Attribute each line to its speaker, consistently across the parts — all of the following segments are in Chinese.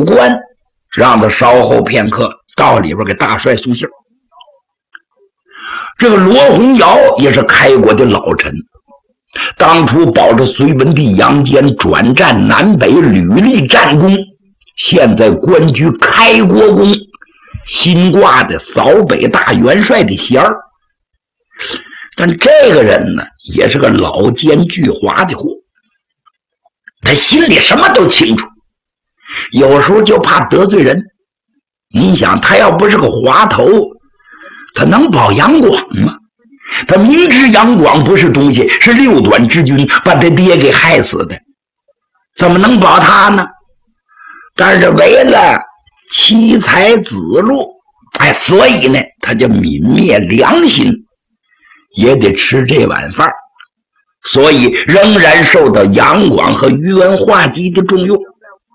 Speaker 1: 武官，让他稍后片刻到里边给大帅送信。这个罗洪尧也是开国的老臣，当初保着隋文帝杨坚转战南北，屡立战功，现在官居开国公，新挂的扫北大元帅的衔儿。但这个人呢，也是个老奸巨猾的货，他心里什么都清楚，有时候就怕得罪人。你想，他要不是个滑头，他能保杨广吗？他明知杨广不是东西，是六短之君，把他爹给害死的，怎么能保他呢？但是为了妻财子禄，所以呢，他就泯灭良心，也得吃这碗饭，所以仍然受到杨广和宇文化及的重用。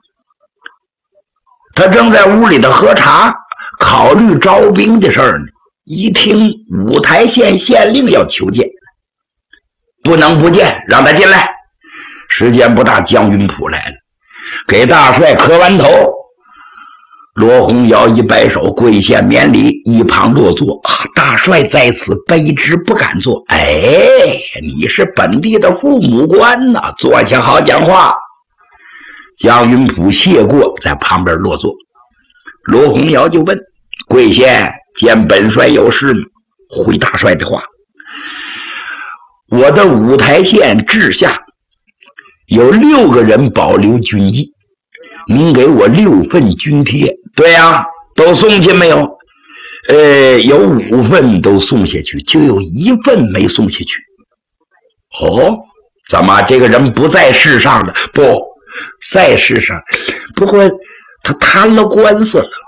Speaker 1: 他正在屋里的喝茶，考虑招兵的事儿呢，一听五台县县令要求见，不能不见，让他进来。时间不大，将军府来了，给大帅磕完头。罗洪尧一摆手，跪下免礼，一旁落座。大帅在此，卑职不敢坐。你是本地的父母官呐，坐下好讲话。将军府谢过，在旁边落座。罗洪尧就问：贵县见本帅有事吗？回大帅的话：我的五台县治下有6个人保留军纪，您给我6份军帖。对啊，都送去没有？有5份都送下去，就有1份没送下去。哦，怎么这个人不在世上了？不在世上，不过他摊了官司了。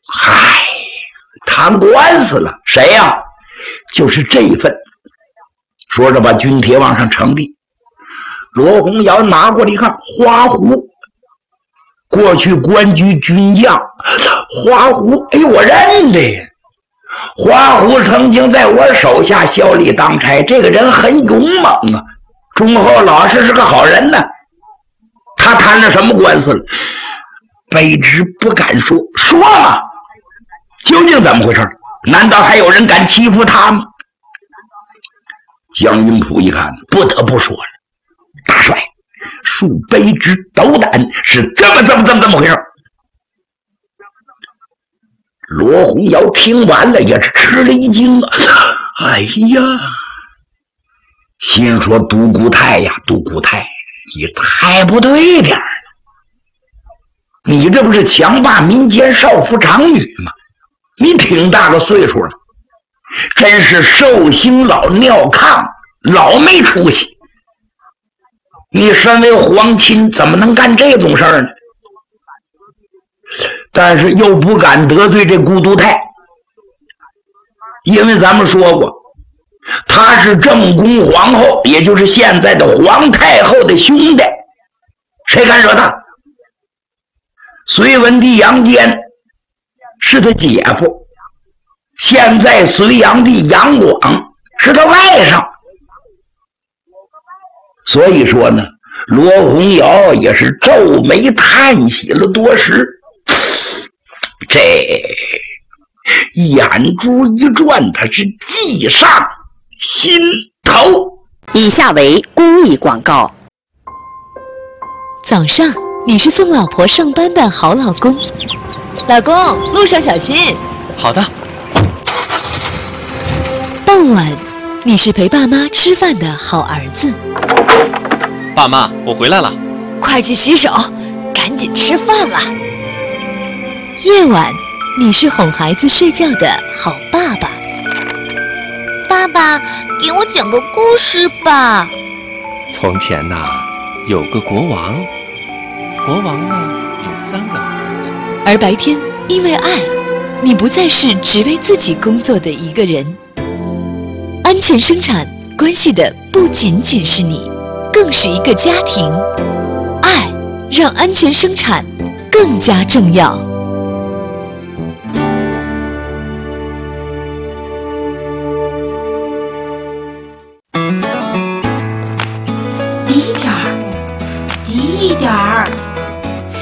Speaker 1: 摊官司了？谁呀？就是这一份。说着把军帖往上呈递。罗洪尧拿过来一看，花胡，过去官居军将。花胡，我认得。花胡曾经在我手下效力当差，这个人很勇猛啊，忠厚老实，是个好人呢。他谈了什么官司了？卑职不敢说。说嘛，究竟怎么回事？难道还有人敢欺负他吗？将军府一看，不得不说了，大帅，恕卑职斗胆，是这么回事。罗洪尧听完了也是吃了一惊啊！心说独孤泰呀，独孤泰，你太不对点了，你这不是强霸民间少妇长女吗？你挺大个岁数了，真是寿星老尿炕，老没出息。你身为皇亲，怎么能干这种事儿呢？但是又不敢得罪这孤独泰，因为咱们说过，他是正宫皇后，也就是现在的皇太后的兄弟，谁敢惹他？隋文帝杨坚是他姐夫，现在隋炀帝杨广是他外甥，所以说呢，罗洪尧也是皱眉叹息了多时。这眼珠一转，他是计上心头。
Speaker 2: 以下为公益广告。
Speaker 3: 早上你是送老婆上班的好老公，老公路上小心。
Speaker 4: 好的。
Speaker 3: 傍晚你是陪爸妈吃饭的好儿子，
Speaker 4: 爸妈，我回来了。
Speaker 3: 快去洗手，赶紧吃饭了。夜晚你是哄孩子睡觉的好爸爸，
Speaker 5: 爸爸给我讲个故事吧。
Speaker 4: 从前呐，有个国王，国王呢有3个儿子。
Speaker 3: 而白天因为爱，你不再是只为自己工作的一个人。安全生产关系的不仅仅是你，更是一个家庭。爱让安全生产更加重要。